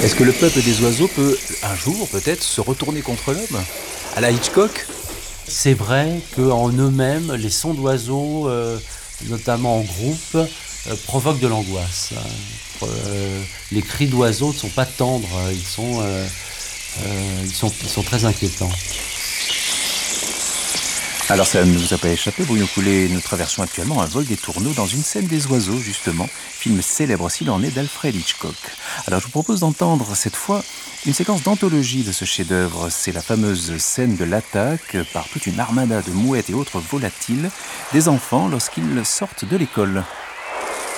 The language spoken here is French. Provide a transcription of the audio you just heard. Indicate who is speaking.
Speaker 1: Est-ce que le peuple des oiseaux peut, un jour, peut-être, se retourner contre l'homme? À la Hitchcock?
Speaker 2: C'est vrai qu'en eux-mêmes, les sons d'oiseaux, notamment en groupe, provoquent de l'angoisse, hein. Les cris d'oiseaux ne sont pas tendres, ils sont très inquiétants.
Speaker 1: Alors ça ne vous a pas échappé, Brouillon Coulé, nous traversons actuellement un vol des tourneaux dans une scène des oiseaux, justement, film célèbre s'il en est d'Alfred Hitchcock. Alors je vous propose d'entendre cette fois une séquence d'anthologie de ce chef-d'œuvre. C'est la fameuse scène de l'attaque par toute une armada de mouettes et autres volatiles des enfants lorsqu'ils sortent de l'école.